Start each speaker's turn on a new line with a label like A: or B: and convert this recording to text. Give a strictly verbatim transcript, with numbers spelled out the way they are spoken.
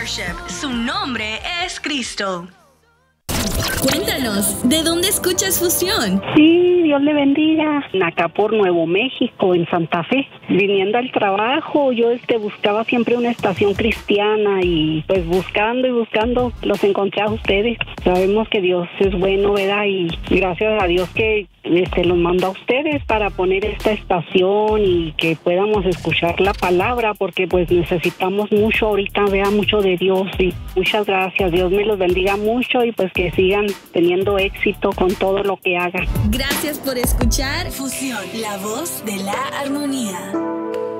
A: Worship. Su nombre es Cristo.
B: Cuéntanos, ¿de dónde escuchas Fusión?
C: Sí, Dios le bendiga. Acá por Nuevo México, en Santa Fe. Viniendo al trabajo, yo este buscaba siempre una estación cristiana y pues buscando y buscando los encontré a ustedes. Sabemos que Dios es bueno, ¿verdad? Y gracias a Dios que este los mandó a ustedes para poner esta estación y que podamos escuchar la palabra, porque pues necesitamos mucho ahorita, vea, mucho de Dios. Y muchas gracias, Dios me los bendiga mucho y pues que sigan teniendo éxito con todo lo que hagan.
B: Gracias por escuchar
A: Fusión, la voz de la armonía.